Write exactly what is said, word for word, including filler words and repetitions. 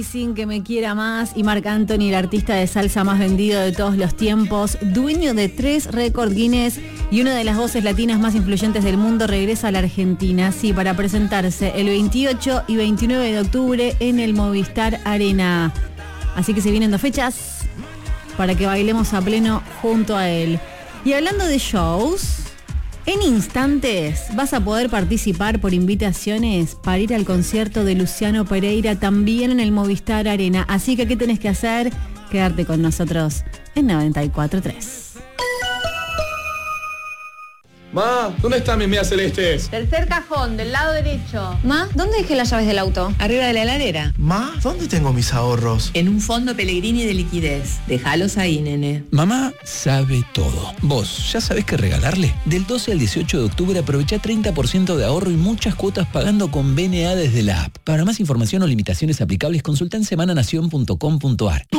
Wisin, Que me quiera más, y Marc Anthony, el artista de salsa más vendido de todos los tiempos, dueño de tres récord Guinness y una de las voces latinas más influyentes del mundo, regresa a la Argentina, sí, para presentarse el veintiocho y veintinueve de octubre en el Movistar Arena. Así que se vienen dos fechas para que bailemos a pleno junto a él. Y hablando de shows, en instantes vas a poder participar por invitaciones para ir al concierto de Luciano Pereira también en el Movistar Arena. Así que, ¿qué tenés que hacer? Quedarte con nosotros en noventa y cuatro punto tres. Ma, ¿dónde están mis medias celestes? Tercer cajón, del lado derecho. Ma, ¿dónde dejé las llaves del auto? Arriba de la heladera. Ma, ¿dónde tengo mis ahorros? En un fondo Pellegrini de liquidez. Déjalos ahí, nene. Mamá sabe todo. ¿Vos ya sabés qué regalarle? Del doce al dieciocho de octubre aprovecha treinta por ciento de ahorro y muchas cuotas pagando con B N A desde la app. Para más información o limitaciones aplicables, consulta en semananación punto com punto ar.